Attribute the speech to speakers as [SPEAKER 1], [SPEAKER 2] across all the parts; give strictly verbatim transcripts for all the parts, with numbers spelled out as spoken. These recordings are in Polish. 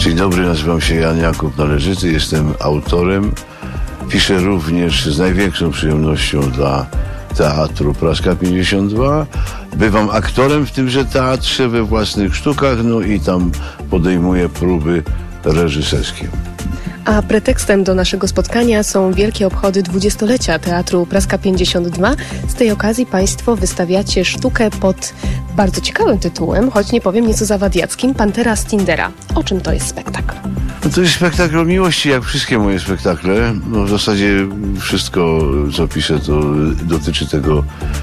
[SPEAKER 1] Dzień dobry, nazywam się Jan Jakub Należyty, jestem autorem. Piszę również z największą przyjemnością dla Teatru Praska pięćdziesiąt dwa. Bywam aktorem w tymże teatrze we własnych sztukach, no i tam podejmuję próby reżyserskie.
[SPEAKER 2] A pretekstem do naszego spotkania są wielkie obchody dwudziestolecia Teatru Praska pięćdziesiąt dwa. Z tej okazji Państwo wystawiacie sztukę pod bardzo ciekawym tytułem, choć nie powiem nieco zawadiackim, Pantera z Tindera. O czym to jest spektakl?
[SPEAKER 1] No to jest spektakl o miłości, jak wszystkie moje spektakle. No w zasadzie wszystko, co piszę, to dotyczy tego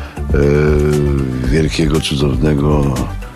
[SPEAKER 1] e, wielkiego, cudownego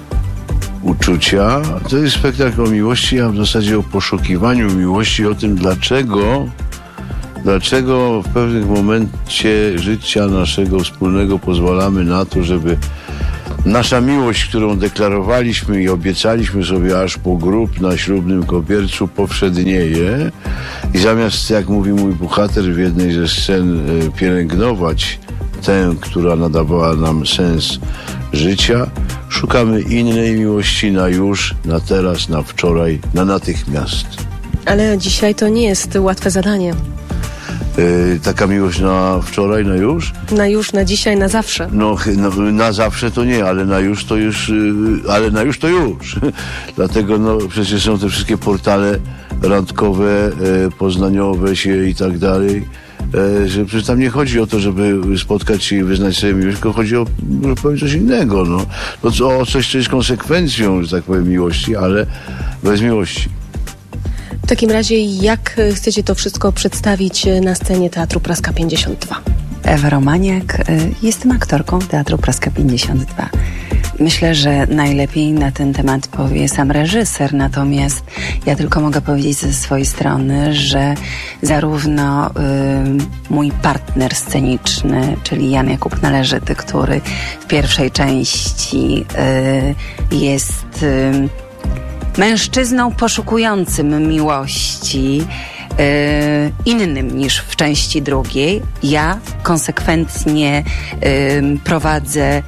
[SPEAKER 1] uczucia. To jest spektakl o miłości, a w zasadzie o poszukiwaniu miłości, o tym, dlaczego dlaczego w pewnym momencie życia naszego wspólnego pozwalamy na to, żeby nasza miłość, którą deklarowaliśmy i obiecaliśmy sobie aż po grób na ślubnym kopiercu, powszednieje i zamiast, jak mówi mój bohater w jednej ze scen, pielęgnować tę, która nadawała nam sens życia, szukamy innej miłości na już, na teraz, na wczoraj, na natychmiast.
[SPEAKER 2] Ale dzisiaj to nie jest łatwe zadanie.
[SPEAKER 1] Yy, taka miłość na wczoraj, na już?
[SPEAKER 2] Na już, na dzisiaj, na zawsze.
[SPEAKER 1] No, no na zawsze to nie, ale na już to już, yy, ale na już to już. Dlatego no przecież są te wszystkie portale randkowe, yy, poznaniowe się i tak dalej. Że przecież tam nie chodzi o to, żeby spotkać się i wyznać sobie miłość, tylko chodzi o, że powiem, coś innego, no. no co, o coś, co jest konsekwencją, że tak powiem, miłości, ale bez miłości.
[SPEAKER 2] W takim razie, jak chcecie to wszystko przedstawić na scenie Teatru Praska pięćdziesiąt dwa?
[SPEAKER 3] Ewa Romaniak, jestem aktorką Teatru Praska pięćdziesiąt dwa. Myślę, że najlepiej na ten temat powie sam reżyser, natomiast ja tylko mogę powiedzieć ze swojej strony, że zarówno y, mój partner sceniczny, czyli Jan Jakub Należyty, który w pierwszej części y, jest y, mężczyzną poszukującym miłości, Yy, innym niż w części drugiej. Ja konsekwentnie yy, prowadzę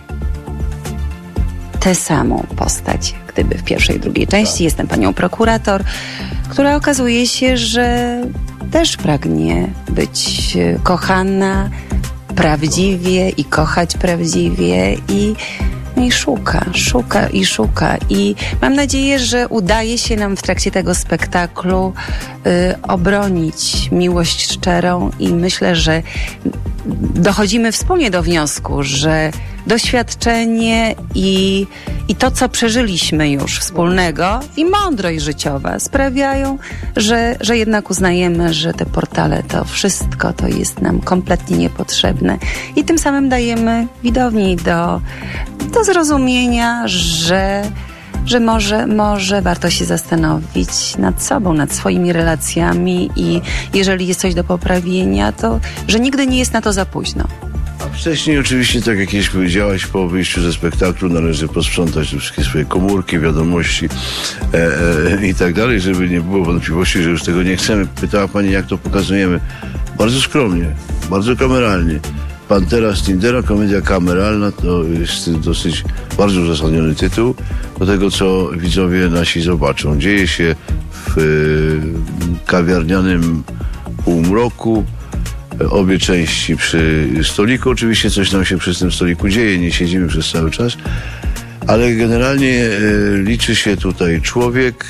[SPEAKER 3] tę samą postać, gdyby w pierwszej i drugiej części. Jestem panią prokurator, która okazuje się, że też pragnie być kochana prawdziwie i kochać prawdziwie i I szuka, szuka i szuka. I mam nadzieję, że udaje się nam w trakcie tego spektaklu y, obronić miłość szczerą i myślę, że dochodzimy wspólnie do wniosku, że doświadczenie i, i to, co przeżyliśmy już wspólnego i mądrość życiowa sprawiają, że, że jednak uznajemy, że te portale, to wszystko to jest nam kompletnie niepotrzebne i tym samym dajemy widowni do, do zrozumienia, że że może, może warto się zastanowić nad sobą, nad swoimi relacjami i jeżeli jest coś do poprawienia, to że nigdy nie jest na to za późno.
[SPEAKER 1] A wcześniej oczywiście, tak jak kiedyś powiedziałaś, po wyjściu ze spektaklu należy posprzątać te wszystkie swoje komórki, wiadomości e, e, i tak dalej, żeby nie było wątpliwości, że już tego nie chcemy. Pytała pani, jak to pokazujemy. Bardzo skromnie, bardzo kameralnie. Pantera z Tindera, komedia kameralna, to jest dosyć bardzo uzasadniony tytuł do tego, co widzowie nasi zobaczą. Dzieje się w y, kawiarnianym półmroku, obie części przy stoliku. Oczywiście coś nam się przy tym stoliku dzieje, nie siedzimy przez cały czas, ale generalnie y, liczy się tutaj człowiek,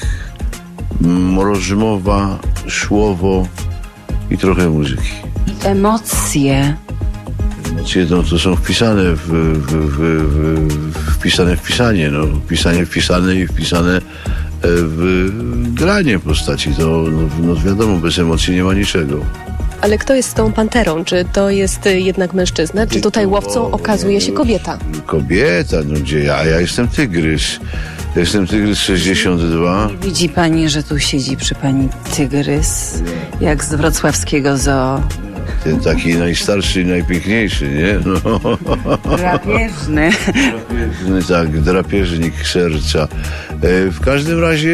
[SPEAKER 1] m, rozmowa, słowo i trochę muzyki.
[SPEAKER 3] Emocje.
[SPEAKER 1] Emocje no, to są wpisane w, w, w, w, wpisane w pisanie, no, pisanie wpisane i wpisane w granie postaci. To no, no wiadomo, bez emocji nie ma niczego.
[SPEAKER 2] Ale kto jest z tą panterą? Czy to jest jednak mężczyzna? Czy tutaj łowcą okazuje się kobieta?
[SPEAKER 1] Kobieta, no gdzie ja? Ja jestem tygrys. Jestem tygrys sześćdziesiąt dwa.
[SPEAKER 3] Widzi pani, że tu siedzi przy pani tygrys, jak z wrocławskiego zoo.
[SPEAKER 1] Ten taki najstarszy i najpiękniejszy, nie? No.
[SPEAKER 3] Drapieżny.
[SPEAKER 1] Drapieżny, tak, drapieżnik serca. W każdym razie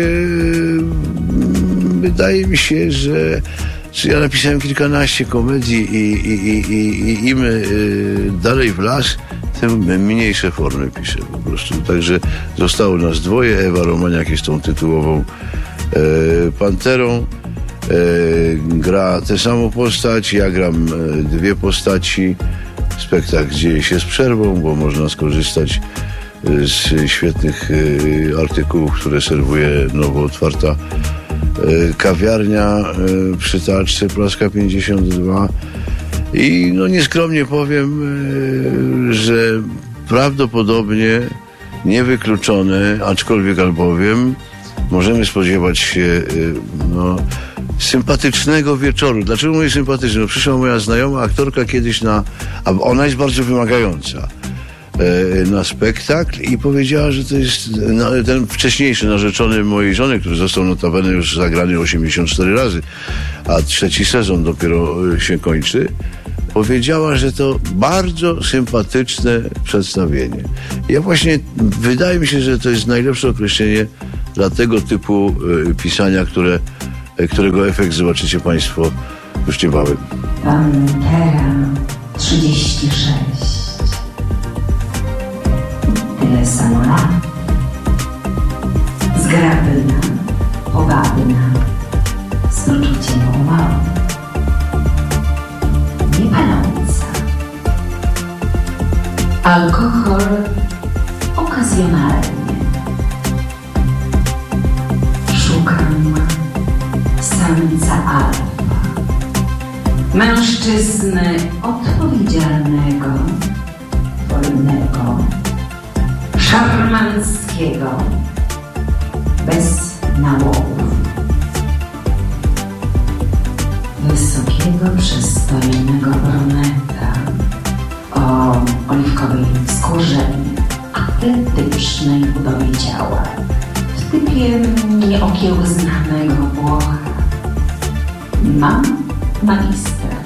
[SPEAKER 1] wydaje mi się, że ja napisałem kilkanaście komedii i, i, i, i im dalej w las, tym mniejsze formy piszę po prostu. Także zostało nas dwoje. Ewa Romaniak jest tą tytułową Panterą. Gra tę samą postać, ja gram dwie postaci. Spektakl dzieje się z przerwą, bo można skorzystać z świetnych artykułów, które serwuje nowo otwarta kawiarnia przy Teatrze Praska pięćdziesiąt dwa. I no nieskromnie powiem, że prawdopodobnie niewykluczone, aczkolwiek albowiem możemy spodziewać się no, sympatycznego wieczoru. Dlaczego mówię sympatyczny? No, przyszła moja znajoma aktorka kiedyś na... A ona jest bardzo wymagająca. Na spektakl i powiedziała, że to jest ten wcześniejszy narzeczony mojej żony, który został notabene już zagrany osiemdziesiąt cztery razy, a trzeci sezon dopiero się kończy. Powiedziała, że to bardzo sympatyczne przedstawienie. Ja właśnie, wydaje mi się, że to jest najlepsze określenie dla tego typu y, pisania, które, y, którego efekt zobaczycie Państwo już niebawem.
[SPEAKER 4] Pantera trzydzieści sześć. Tyle samo lat. Zgrabna, powabna, z poczuciem humoru. Niepaląca. Alkohol okazjonalnie. Szukam samca alfa. Mężczyzny odpowiedzialnego, wolnego, szarmanckiego, bez nałogów. Wysokiego, przystojnego bruneta o oliwkowej skórze i atletycznej budowie ciała, w typie nieokiełznanego Włocha. Mam magistra.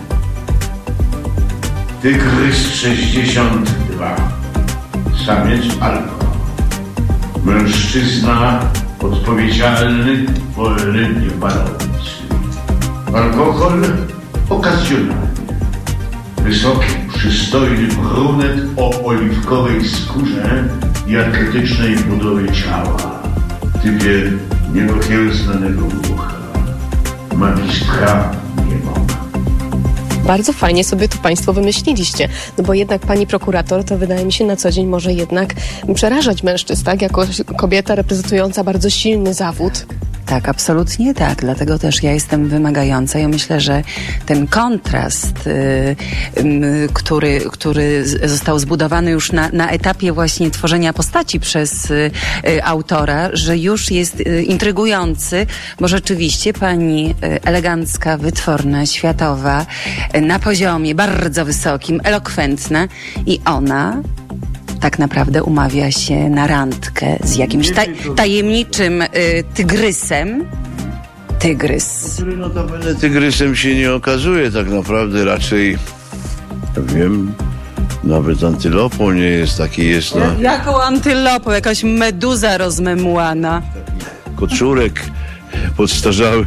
[SPEAKER 5] Tygrys sześćdziesiąt dwa. Samiec alfa. Mężczyzna odpowiedzialny, wolny, niepalący. Alkohol okazjonalnie. Wysoki, przystojny brunet o oliwkowej skórze i atletycznej budowie ciała. W typie nieokiełznanego Włocha. Magistra nie ma.
[SPEAKER 2] Bardzo fajnie sobie to Państwo wymyśliliście, no bo jednak pani prokurator to wydaje mi się na co dzień może jednak przerażać mężczyzn, tak? Jako kobieta reprezentująca bardzo silny zawód.
[SPEAKER 3] Tak, absolutnie tak. Dlatego też ja jestem wymagająca. Ja myślę, że ten kontrast, y, y, który, który został zbudowany już na, na etapie właśnie tworzenia postaci przez y, y, autora, że już jest y, intrygujący, bo rzeczywiście pani y, elegancka, wytworna, światowa, y, na poziomie bardzo wysokim, elokwentna i ona tak naprawdę umawia się na randkę z jakimś taj, tajemniczym y, tygrysem. Tygrys.
[SPEAKER 1] Który notabene tygrysem się nie okazuje tak naprawdę, raczej, ja wiem, nawet antylopą nie jest, taki jest na...
[SPEAKER 3] Jaką antylopą? Jakaś meduza rozmemłana.
[SPEAKER 1] Koczurek podstarzały.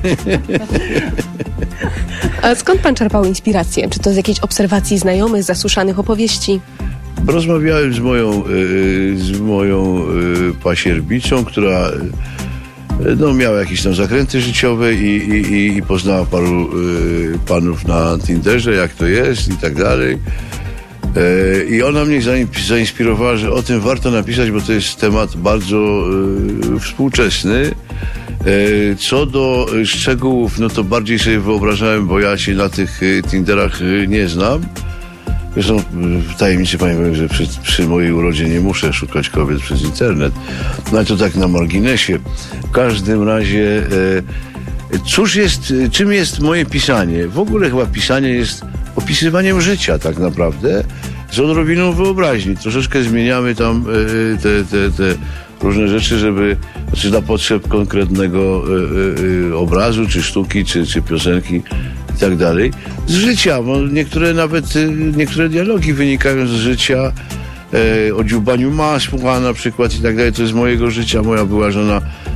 [SPEAKER 2] A skąd pan czerpał inspirację? Czy to z jakiejś obserwacji znajomych, zasłyszanych opowieści?
[SPEAKER 1] Rozmawiałem z moją, z moją pasierbicą, która no, miała jakieś tam zakręty życiowe i, i, i poznała paru panów na Tinderze, jak to jest i tak dalej. I ona mnie zainspirowała, że o tym warto napisać, bo to jest temat bardzo współczesny. Co do szczegółów, no to bardziej sobie wyobrażałem, bo ja się na tych Tinderach nie znam. Zresztą w tajemnicy powiem, że przy, przy mojej urodzie nie muszę szukać kobiet przez internet. No ale to tak na marginesie. W każdym razie, e, cóż jest, czym jest moje pisanie? W ogóle chyba pisanie jest opisywaniem życia tak naprawdę z odrobiną wyobraźni. Troszeczkę zmieniamy tam e, te, te, te różne rzeczy, żeby, znaczy dla potrzeb konkretnego e, e, obrazu, czy sztuki, czy, czy piosenki i tak dalej. Z życia, bo niektóre nawet, niektóre dialogi wynikają z życia, e, o dziubaniu masła na przykład i tak dalej. To jest mojego życia. Moja była żona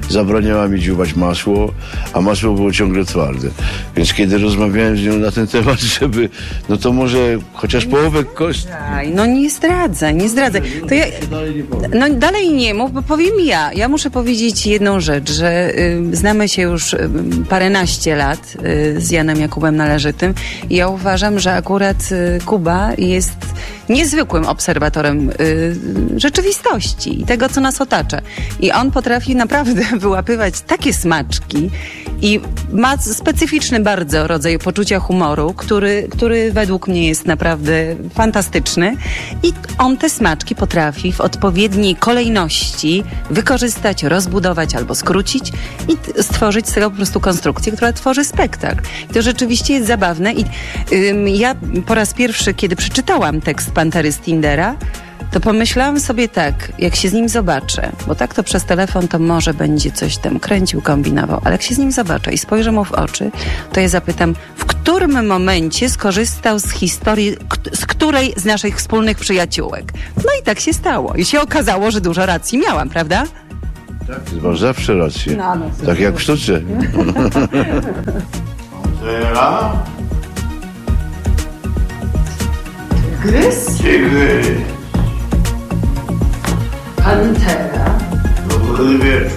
[SPEAKER 1] zabraniała mi dziubać masło, a masło było ciągle twarde. Więc kiedy rozmawiałem z nią na ten temat, żeby, no to może chociaż połowę kości...
[SPEAKER 3] No nie zdradzaj, nie zdradzaj. To ja, no dalej nie mów, bo powiem ja. Ja muszę powiedzieć jedną rzecz, że y, znamy się już y, paręnaście lat y, z Janem Jakubem Należytym i ja uważam, że akurat y, Kuba jest niezwykłym obserwatorem y, rzeczywistości i tego, co nas otacza. I on potrafi naprawdę wyłapywać takie smaczki i ma specyficzny bardzo rodzaj poczucia humoru, który, który według mnie jest naprawdę fantastyczny i on te smaczki potrafi w odpowiedniej kolejności wykorzystać, rozbudować albo skrócić i stworzyć z tego po prostu konstrukcję, która tworzy spektakl. I to rzeczywiście jest zabawne i ym, ja po raz pierwszy, kiedy przeczytałam tekst Pantery z Tindera, to pomyślałam sobie tak, jak się z nim zobaczę, bo tak to przez telefon to może będzie coś tam kręcił, kombinował, ale jak się z nim zobaczę i spojrzę mu w oczy, to ja zapytam, w którym momencie skorzystał z historii, z której z naszych wspólnych przyjaciółek. No i tak się stało. I się okazało, że dużo racji miałam, prawda?
[SPEAKER 1] Tak, masz zawsze rację.
[SPEAKER 3] No, no,
[SPEAKER 1] tak jak w sztuce.
[SPEAKER 5] Pantera?
[SPEAKER 4] Tygrys?
[SPEAKER 5] Tygrys.
[SPEAKER 4] Pantera.
[SPEAKER 5] Dobry wieczór.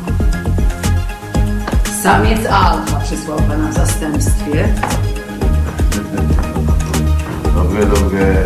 [SPEAKER 4] Samiec alfa przysłał pana w zastępstwie.
[SPEAKER 5] Dobre, dobre.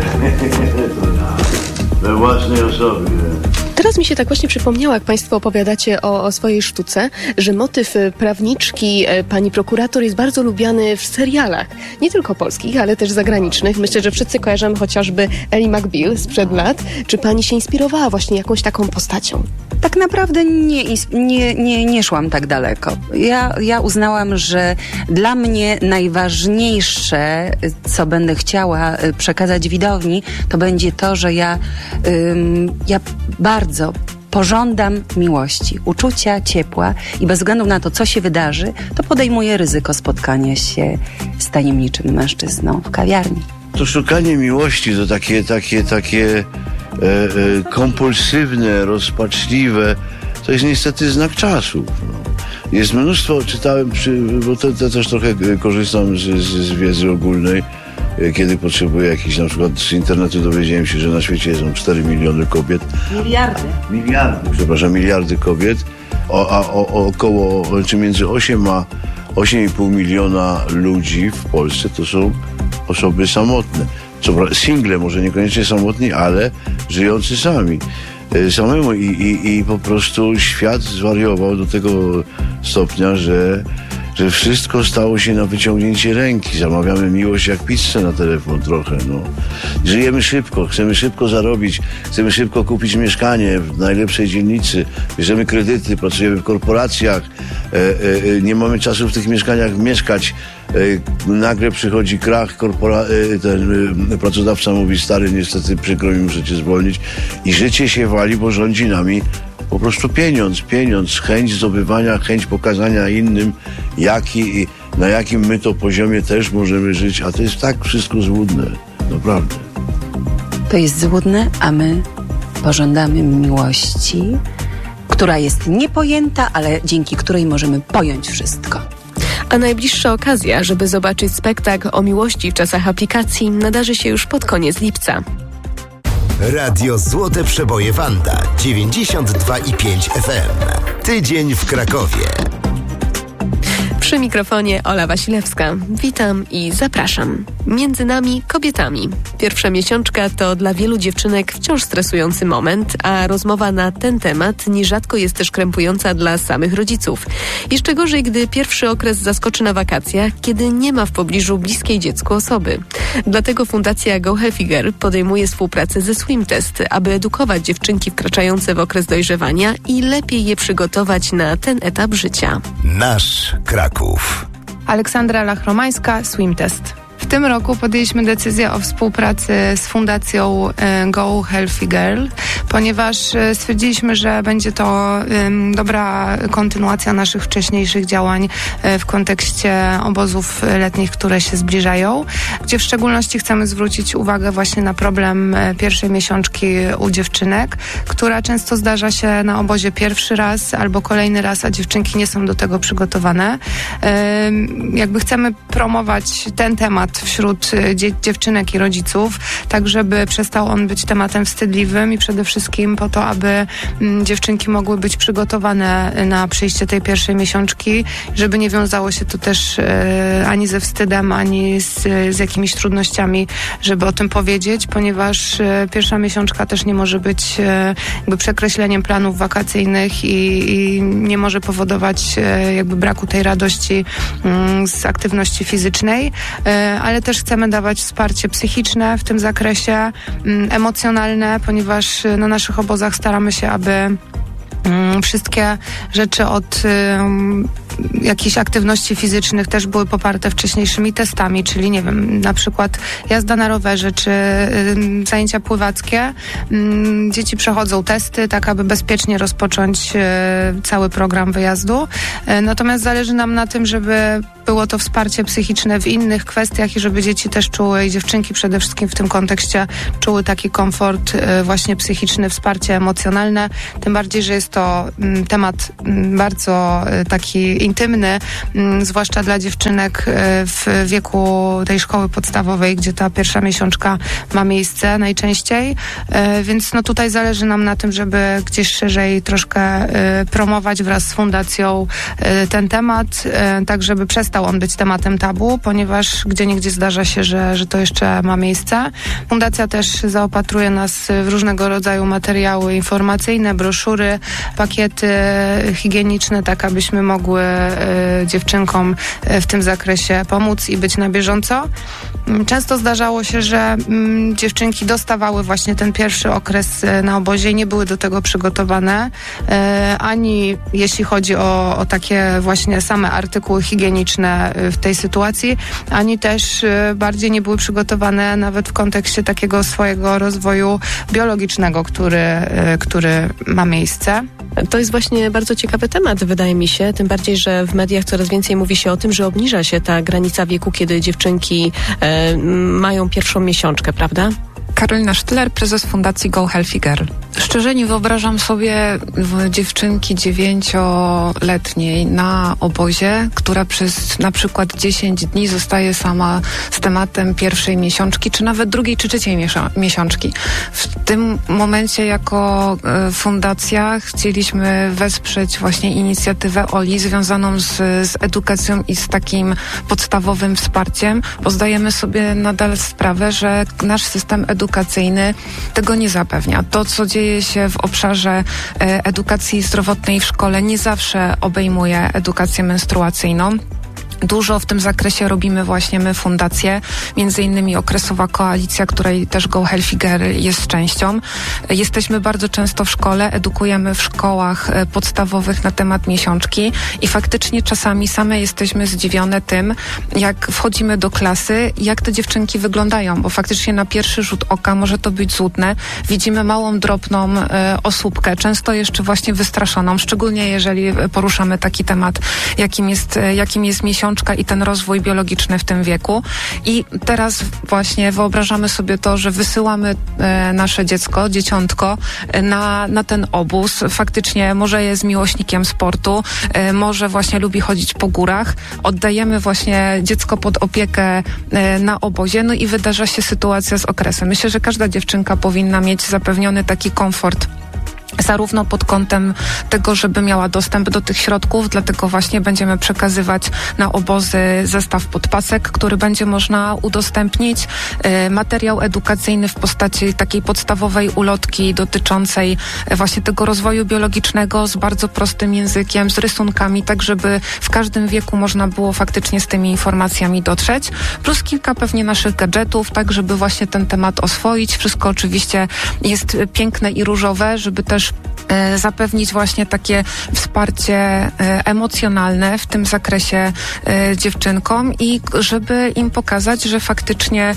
[SPEAKER 5] We własnej osobie.
[SPEAKER 2] Teraz mi się tak właśnie przypomniało, jak Państwo opowiadacie o, o swojej sztuce, że motyw e, prawniczki e, pani prokurator jest bardzo lubiany w serialach. Nie tylko polskich, ale też zagranicznych. Myślę, że wszyscy kojarzymy chociażby Ellie McBeal sprzed lat. Czy pani się inspirowała właśnie jakąś taką postacią?
[SPEAKER 3] Tak naprawdę nie, nie, nie, nie szłam tak daleko. Ja, ja uznałam, że dla mnie najważniejsze, co będę chciała przekazać widowni, to będzie to, że ja, ym, ja bardzo pożądam miłości, uczucia, ciepła i bez względu na to, co się wydarzy, to podejmuję ryzyko spotkania się z tajemniczym mężczyzną w kawiarni.
[SPEAKER 1] To szukanie miłości to takie, takie, takie e, e, kompulsywne, rozpaczliwe, to jest niestety znak czasów. No. Jest mnóstwo, czytałem, przy, bo to, to też trochę korzystam z, z, z wiedzy ogólnej, e, kiedy potrzebuję jakiś, na przykład z internetu dowiedziałem się, że na świecie są cztery miliony kobiet.
[SPEAKER 3] Miliardy.
[SPEAKER 1] Miliardy, przepraszam, miliardy kobiet, o, a o, o, około, czy między osiem a osiem i pół miliona ludzi w Polsce to są osoby samotne. Co prawda, single, może niekoniecznie samotni, ale żyjący sami. E, samemu I, i, i po prostu świat zwariował do tego stopnia, że, że wszystko stało się na wyciągnięcie ręki. Zamawiamy miłość jak pizzę na telefon trochę, no. Żyjemy szybko, chcemy szybko zarobić, chcemy szybko kupić mieszkanie w najlepszej dzielnicy, bierzemy kredyty, pracujemy w korporacjach, e, e, nie mamy czasu w tych mieszkaniach mieszkać. E, nagle przychodzi krach, korpora, e, ten e, pracodawca mówi, stary, niestety przykro mi, muszę cię zwolnić i życie się wali, bo rządzi nami po prostu pieniądz, pieniądz, chęć zdobywania, chęć pokazania innym, jaki, na jakim my to poziomie też możemy żyć, a to jest tak wszystko złudne, naprawdę.
[SPEAKER 3] To jest złudne, a my pożądamy miłości, która jest niepojęta, ale dzięki której możemy pojąć wszystko.
[SPEAKER 2] A najbliższa okazja, żeby zobaczyć spektakl o miłości w czasach aplikacji, nadarzy się już pod koniec lipca.
[SPEAKER 6] Radio Złote Przeboje Wanda dziewięćdziesiąt dwa i pięć F M. Tydzień w Krakowie.
[SPEAKER 2] Przy mikrofonie Ola Wasilewska. Witam i zapraszam. Między nami kobietami. Pierwsza miesiączka to dla wielu dziewczynek wciąż stresujący moment, a rozmowa na ten temat nierzadko jest też krępująca dla samych rodziców. Jeszcze gorzej, gdy pierwszy okres zaskoczy na wakacjach, kiedy nie ma w pobliżu bliskiej dziecku osoby. Dlatego Fundacja Go Healthy Girl podejmuje współpracę ze Swim Test, aby edukować dziewczynki wkraczające w okres dojrzewania i lepiej je przygotować na ten etap życia.
[SPEAKER 6] Nasz Kraków.
[SPEAKER 7] Aleksandra Lachromańska, Swim Test. W tym roku podjęliśmy decyzję o współpracy z Fundacją Go Healthy Girl, ponieważ stwierdziliśmy, że będzie to dobra kontynuacja naszych wcześniejszych działań w kontekście obozów letnich, które się zbliżają, gdzie w szczególności chcemy zwrócić uwagę właśnie na problem pierwszej miesiączki u dziewczynek, która często zdarza się na obozie pierwszy raz albo kolejny raz, a dziewczynki nie są do tego przygotowane. Jakby chcemy promować ten temat wśród dzie- dziewczynek i rodziców, tak żeby przestał on być tematem wstydliwym i przede wszystkim po to, aby m, dziewczynki mogły być przygotowane na przyjście tej pierwszej miesiączki, żeby nie wiązało się to też e, ani ze wstydem, ani z, z jakimiś trudnościami, żeby o tym powiedzieć, ponieważ e, pierwsza miesiączka też nie może być e, jakby przekreśleniem planów wakacyjnych i, i nie może powodować e, jakby braku tej radości m, z aktywności fizycznej, e, ale też chcemy dawać wsparcie psychiczne w tym zakresie, m, emocjonalne, ponieważ na naszych obozach staramy się, aby wszystkie rzeczy od um, jakichś aktywności fizycznych też były poparte wcześniejszymi testami, czyli nie wiem, na przykład jazda na rowerze, czy um, zajęcia pływackie. Um, dzieci przechodzą testy, tak aby bezpiecznie rozpocząć um, cały program wyjazdu. Um, natomiast zależy nam na tym, żeby było to wsparcie psychiczne w innych kwestiach i żeby dzieci też czuły, i dziewczynki przede wszystkim w tym kontekście czuły taki komfort um, właśnie psychiczny, wsparcie emocjonalne, tym bardziej, że jest to m, temat m, bardzo y, taki intymny, m, zwłaszcza dla dziewczynek y, w wieku tej szkoły podstawowej, gdzie ta pierwsza miesiączka ma miejsce najczęściej, y, więc no tutaj zależy nam na tym, żeby gdzieś szerzej troszkę y, promować wraz z fundacją y, ten temat, y, tak żeby przestał on być tematem tabu, ponieważ gdzieniegdzie zdarza się, że, że to jeszcze ma miejsce. Fundacja też zaopatruje nas w różnego rodzaju materiały informacyjne, broszury, pakiety higieniczne, tak abyśmy mogły y, dziewczynkom y, w tym zakresie pomóc i być na bieżąco. Często zdarzało się, że y, dziewczynki dostawały właśnie ten pierwszy okres y, na obozie i nie były do tego przygotowane, y, ani jeśli chodzi o, o takie właśnie same artykuły higieniczne y, w tej sytuacji, ani też y, bardziej nie były przygotowane nawet w kontekście takiego swojego rozwoju biologicznego, który, y, który ma miejsce.
[SPEAKER 2] To jest właśnie bardzo ciekawy temat, wydaje mi się, tym bardziej, że w mediach coraz więcej mówi się o tym, że obniża się ta granica wieku, kiedy dziewczynki e, mają pierwszą miesiączkę, prawda?
[SPEAKER 8] Karolina Sztyler, prezes Fundacji Go Healthy Girl. Szczerze nie wyobrażam sobie dziewczynki dziewięcioletniej na obozie, która przez na przykład dziesięć dni zostaje sama z tematem pierwszej miesiączki, czy nawet drugiej czy trzeciej miesza- miesiączki. W tym momencie jako e, fundacja chcieliśmy wesprzeć właśnie inicjatywę Oli związaną z, z edukacją i z takim podstawowym wsparciem, bo zdajemy sobie nadal sprawę, że nasz system edukacyjny tego nie zapewnia. To, co dzieje się w obszarze e, edukacji zdrowotnej w szkole, nie zawsze obejmuje edukację menstruacyjną. Dużo w tym zakresie robimy właśnie my, fundacje, między innymi Okresowa Koalicja, której też Go Healthy Girl jest częścią. Jesteśmy bardzo często w szkole, edukujemy w szkołach podstawowych na temat miesiączki i faktycznie czasami same jesteśmy zdziwione tym, jak wchodzimy do klasy, jak te dziewczynki wyglądają, bo faktycznie na pierwszy rzut oka może to być złudne. Widzimy małą, drobną e, osóbkę, często jeszcze właśnie wystraszoną, szczególnie jeżeli poruszamy taki temat, jakim jest, jakim jest miesiączka i ten rozwój biologiczny w tym wieku. I teraz właśnie wyobrażamy sobie to, że wysyłamy e, nasze dziecko, dzieciątko e, na, na ten obóz. Faktycznie może jest miłośnikiem sportu, e, może właśnie lubi chodzić po górach. Oddajemy właśnie dziecko pod opiekę e, na obozie, no i wydarza się sytuacja z okresem. Myślę, że każda dziewczynka powinna mieć zapewniony taki komfort, zarówno pod kątem tego, żeby miała dostęp do tych środków, dlatego właśnie będziemy przekazywać na obozy zestaw podpasek, który będzie można udostępnić, e, materiał edukacyjny w postaci takiej podstawowej ulotki dotyczącej e, właśnie tego rozwoju biologicznego z bardzo prostym językiem, z rysunkami, tak żeby w każdym wieku można było faktycznie z tymi informacjami dotrzeć, plus kilka pewnie naszych gadżetów, tak żeby właśnie ten temat oswoić. Wszystko oczywiście jest piękne i różowe, żeby też też zapewnić właśnie takie wsparcie emocjonalne w tym zakresie dziewczynkom i żeby im pokazać, że faktycznie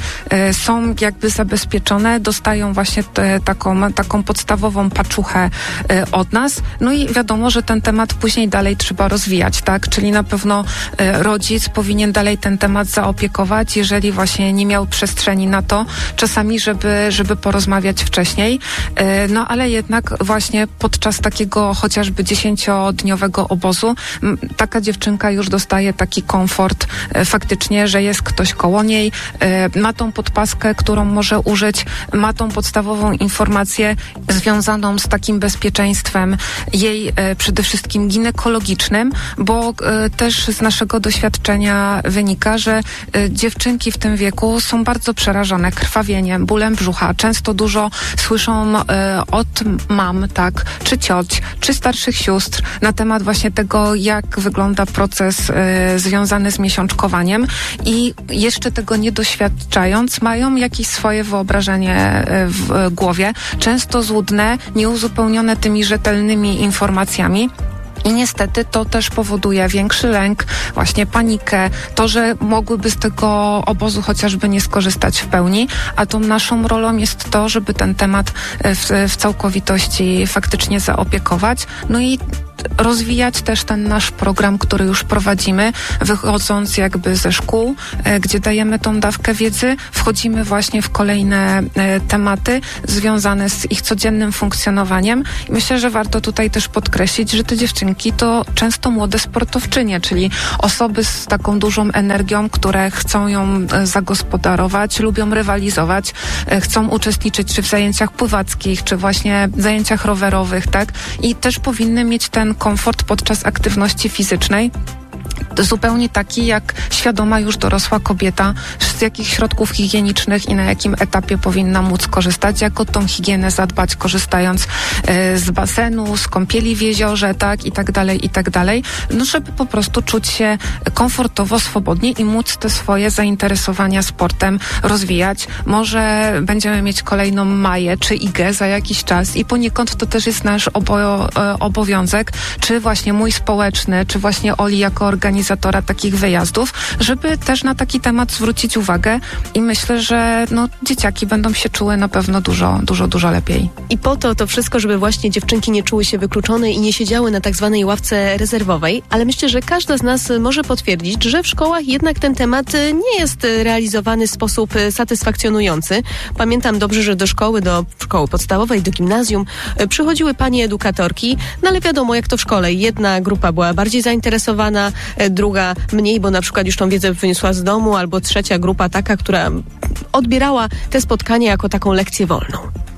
[SPEAKER 8] są jakby zabezpieczone, dostają właśnie te, taką, taką podstawową paczuchę od nas. No i wiadomo, że ten temat później dalej trzeba rozwijać, tak? Czyli na pewno rodzic powinien dalej ten temat zaopiekować, jeżeli właśnie nie miał przestrzeni na to, czasami, żeby, żeby porozmawiać wcześniej. No ale jednak właśnie podczas takiego chociażby dziesięciodniowego obozu m, taka dziewczynka już dostaje taki komfort e, faktycznie, że jest ktoś koło niej, e, ma tą podpaskę, którą może użyć, ma tą podstawową informację związaną z takim bezpieczeństwem jej e, przede wszystkim ginekologicznym, bo e, też z naszego doświadczenia wynika, że e, dziewczynki w tym wieku są bardzo przerażone krwawieniem, bólem brzucha. Często dużo słyszą e, od mam, tak, czy cioć, czy starszych sióstr na temat właśnie tego, jak wygląda proces y, związany z miesiączkowaniem i jeszcze tego nie doświadczając, mają jakieś swoje wyobrażenie y, w y, głowie, często złudne, nieuzupełnione tymi rzetelnymi informacjami. I niestety to też powoduje większy lęk, właśnie panikę, to, że mogłyby z tego obozu chociażby nie skorzystać w pełni, a tą naszą rolą jest to, żeby ten temat w, w całkowitości faktycznie zaopiekować. No i rozwijać też ten nasz program, który już prowadzimy, wychodząc jakby ze szkół, e, gdzie dajemy tą dawkę wiedzy, wchodzimy właśnie w kolejne e, tematy związane z ich codziennym funkcjonowaniem. I myślę, że warto tutaj też podkreślić, że te dziewczynki to często młode sportowczynie, czyli osoby z taką dużą energią, które chcą ją e, zagospodarować, lubią rywalizować, e, chcą uczestniczyć czy w zajęciach pływackich, czy właśnie w zajęciach rowerowych, tak? I też powinny mieć ten komfort podczas aktywności fizycznej, zupełnie taki jak świadoma już dorosła kobieta, z jakich środków higienicznych i na jakim etapie powinna móc korzystać, jak o tą higienę zadbać, korzystając e, z basenu, z kąpieli w jeziorze, tak, i tak dalej, i tak dalej, no żeby po prostu czuć się komfortowo, swobodnie i móc te swoje zainteresowania sportem rozwijać. Może będziemy mieć kolejną Maję czy Igę za jakiś czas i poniekąd to też jest nasz obo- e, obowiązek, czy właśnie mój społeczny, czy właśnie Oli jako organizatora takich wyjazdów, żeby też na taki temat zwrócić uwagę i myślę, że no, dzieciaki będą się czuły na pewno dużo, dużo, dużo lepiej.
[SPEAKER 2] I po to to wszystko, żeby właśnie dziewczynki nie czuły się wykluczone i nie siedziały na tak zwanej ławce rezerwowej, ale myślę, że każda z nas może potwierdzić, że w szkołach jednak ten temat nie jest realizowany w sposób satysfakcjonujący. Pamiętam dobrze, że do szkoły, do szkoły podstawowej, do gimnazjum przychodziły panie edukatorki, no ale wiadomo, jak to w szkole. Jedna grupa była bardziej zainteresowana, druga mniej, bo na przykład już tą wiedzę wyniosła z domu, albo trzecia grupa taka, która odbierała te spotkania jako taką lekcję wolną.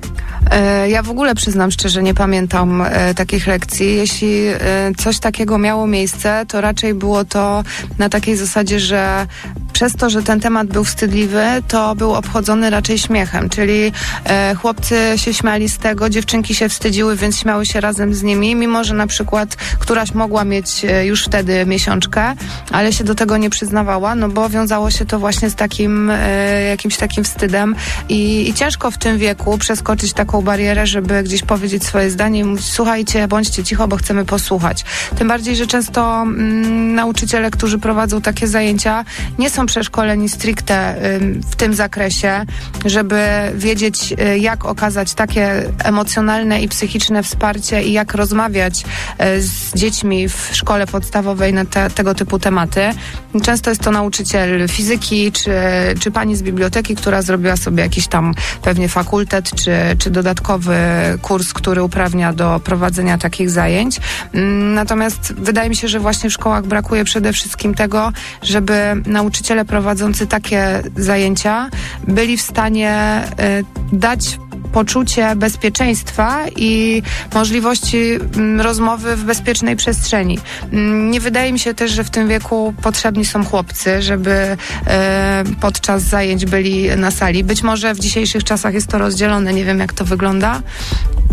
[SPEAKER 7] Ja w ogóle przyznam szczerze, nie pamiętam e, takich lekcji. Jeśli e, coś takiego miało miejsce, to raczej było to na takiej zasadzie, że przez to, że ten temat był wstydliwy, to był obchodzony raczej śmiechem, czyli e, chłopcy się śmiali z tego, dziewczynki się wstydziły, więc śmiały się razem z nimi, mimo że na przykład któraś mogła mieć e, już wtedy miesiączkę, ale się do tego nie przyznawała, no bo wiązało się to właśnie z takim e, jakimś takim wstydem i, i ciężko w tym wieku przeskoczyć taką barierę, żeby gdzieś powiedzieć swoje zdanie i mówić, słuchajcie, bądźcie cicho, bo chcemy posłuchać. Tym bardziej, że często mm, nauczyciele, którzy prowadzą takie zajęcia, nie są przeszkoleni stricte y, w tym zakresie, żeby wiedzieć, y, jak okazać takie emocjonalne i psychiczne wsparcie i jak rozmawiać y, z dziećmi w szkole podstawowej na te, tego typu tematy. Często jest to nauczyciel fizyki, czy, czy pani z biblioteki, która zrobiła sobie jakiś tam pewnie fakultet, czy, czy dodatkowy kurs, który uprawnia do prowadzenia takich zajęć. Natomiast wydaje mi się, że właśnie w szkołach brakuje przede wszystkim tego, żeby nauczyciele prowadzący takie zajęcia byli w stanie y, dać poczucie bezpieczeństwa i możliwości mm, rozmowy w bezpiecznej przestrzeni. Mm, nie wydaje mi się też, że w tym wieku potrzebni są chłopcy, żeby e, podczas zajęć byli na sali. Być może w dzisiejszych czasach jest to rozdzielone, nie wiem jak to wygląda.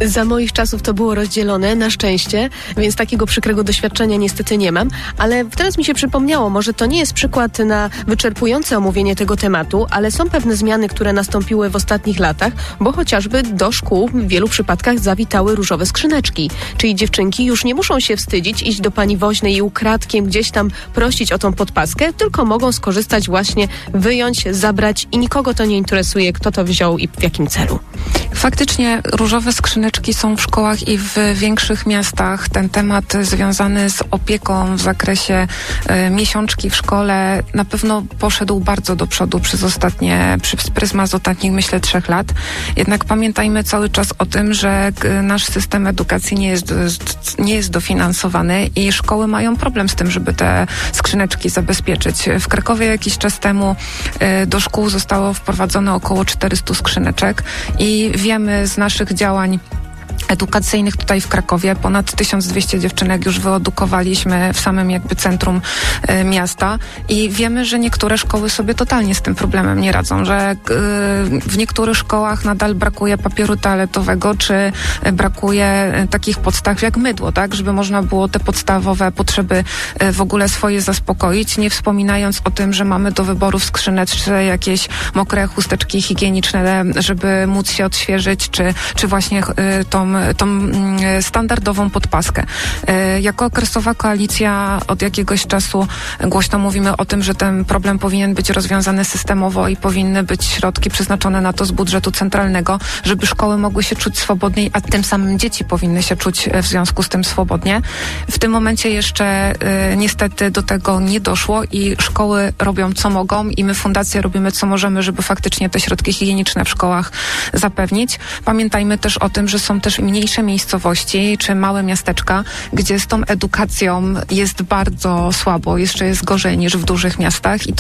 [SPEAKER 2] Za moich czasów to było rozdzielone, na szczęście, więc takiego przykrego doświadczenia niestety nie mam, ale teraz mi się przypomniało, może to nie jest przykład na wyczerpujące omówienie tego tematu, ale są pewne zmiany, które nastąpiły w ostatnich latach, bo chociażby do szkół w wielu przypadkach zawitały różowe skrzyneczki, czyli dziewczynki już nie muszą się wstydzić, iść do pani woźnej i ukradkiem gdzieś tam prosić o tą podpaskę, tylko mogą skorzystać właśnie, wyjąć, zabrać i nikogo to nie interesuje, kto to wziął i w jakim celu.
[SPEAKER 8] Faktycznie różowe skrzyneczki są w szkołach i w większych miastach. Ten temat związany z opieką w zakresie y, miesiączki w szkole na pewno poszedł bardzo do przodu przez ostatnie, przez pryzmat z ostatnich, myślę, trzech lat. Jednak pamiętajmy cały czas o tym, że y, nasz system edukacji nie jest, nie jest dofinansowany i szkoły mają problem z tym, żeby te skrzyneczki zabezpieczyć. W Krakowie jakiś czas temu y, do szkół zostało wprowadzone około czterysta skrzyneczek i wiemy z naszych działań edukacyjnych tutaj w Krakowie. Ponad tysiąc dwieście dziewczynek już wyedukowaliśmy w samym jakby centrum y, miasta i wiemy, że niektóre szkoły sobie totalnie z tym problemem nie radzą, że y, w niektórych szkołach nadal brakuje papieru toaletowego, czy y, brakuje y, takich podstaw jak mydło, tak, żeby można było te podstawowe potrzeby y, w ogóle swoje zaspokoić, nie wspominając o tym, że mamy do wyboru w skrzyneczce jakieś mokre chusteczki higieniczne, żeby móc się odświeżyć, czy, czy właśnie y, tą tą standardową podpaskę. Jako okresowa koalicja od jakiegoś czasu głośno mówimy o tym, że ten problem powinien być rozwiązany systemowo i powinny być środki przeznaczone na to z budżetu centralnego, żeby szkoły mogły się czuć swobodniej, a tym samym dzieci powinny się czuć w związku z tym swobodnie. W tym momencie jeszcze y, niestety do tego nie doszło i szkoły robią co mogą i my fundacja robimy co możemy, żeby faktycznie te środki higieniczne w szkołach zapewnić. Pamiętajmy też o tym, że są też mniejsze miejscowości czy małe miasteczka, gdzie z tą edukacją jest bardzo słabo, jeszcze jest gorzej niż w dużych miastach i to